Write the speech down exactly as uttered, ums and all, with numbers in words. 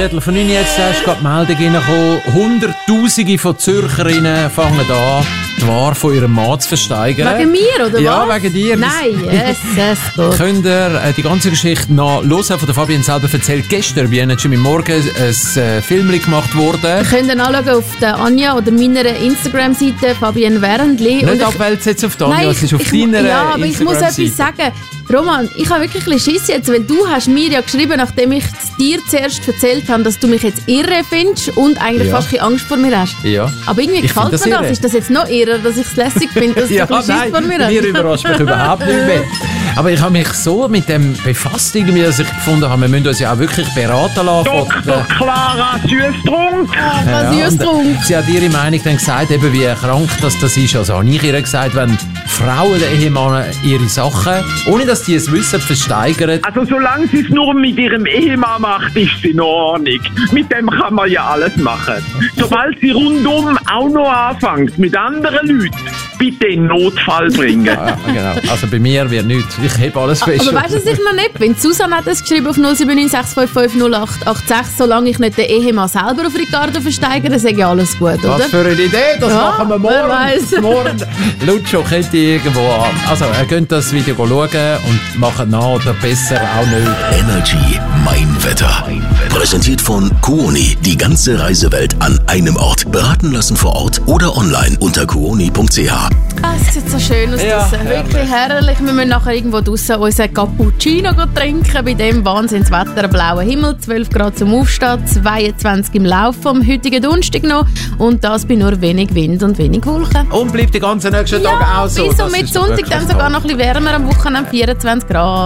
Viertel von neun jetzt, da ist gerade die Meldung reingekommen. Hunderttausende von Zürcherinnen fangen an, die Ware von ihrem Mann zu versteigern. Wegen mir, oder ja, was? Ja, wegen dir. Nein, Jesus Gott. Könnt ihr äh, die ganze Geschichte noch hören? Von der Fabienne selber erzählt gestern bei Energy mit Morgen ein äh, Film gemacht worden. Ihr könnt dann anschauen auf der Anja oder meiner Instagram-Seite Fabienne Wärendli. Nicht abwälzen jetzt auf die Anja, es ist auf ich, deiner Ja, aber ich muss Instagram-Seite. etwas sagen. Roman, ich habe wirklich ein bisschen Schiss jetzt, weil du hast mir ja geschrieben, nachdem ich es dir zuerst erzählt habe, dass du mich jetzt irre findest und eigentlich Ja. fast ein bisschen Angst vor mir hast. Ja. Aber irgendwie Ich gefällt find das mir das. irre. Ist das jetzt noch irre, dass ich es lässig finde, dass Ja, du ein bisschen Schiss nein, vor mir hast? mir überrascht mich überhaupt nicht mehr. Aber ich habe mich so mit dem befasst, irgendwie, dass ich gefunden habe, wir müssen uns ja auch wirklich beraten lassen. von Doktor der- Clara Süßtrunk. Was Ja, und, Süßtrunk. äh, Sie hat ihre Meinung dann gesagt, eben wie krank das, das ist. Also habe ich ihr gesagt, wenn Frauen, der Ehemann, ihre Sachen, ohne dass die es wissen, versteigern. Also solange sie es nur mit ihrem Ehemann macht, ist sie in Ordnung. Mit dem kann man ja alles machen. Sobald sie rundum auch noch anfängt, mit anderen Leuten, bitte in Notfall bringen. Ja, genau. Also bei mir wird nichts. Ich heb alles fest. Aber weißt du, was ich noch nicht bin? Susanne hat es geschrieben auf null sieben neun sechs fünf fünf null acht acht sechs. Solange ich nicht den Ehemann selber auf Ricardo versteigere, sage ich alles gut, oder? Was für eine Idee, das Ja, machen wir wer morgen. weiss. morgen. Lucio könnt ihr irgendwo an. Also, ihr könnt das Video schauen und macht nach oder besser auch nicht. Energy Mein Wetter. Präsentiert von Kuoni. Die ganze Reisewelt an einem Ort. Beraten lassen vor Ort oder online unter kuoni punkt c h. Ah, es sieht so schön aus Ja, draussen. Wirklich herrlich. Wir müssen nachher irgendwo draussen unseren Cappuccino trinken. Bei dem Wahnsinnswetter, blauer Himmel, zwölf Grad zum Aufstehen, zweiundzwanzig im Lauf vom heutigen Donnerstag noch. Und das bei nur wenig Wind und wenig Wolken. Und bleibt die ganzen nächsten Tage Ja, auch so. bis Das und mit ist Sonntag wirklich dann sogar toll. noch ein bisschen wärmer am Wochenende, vierundzwanzig Grad.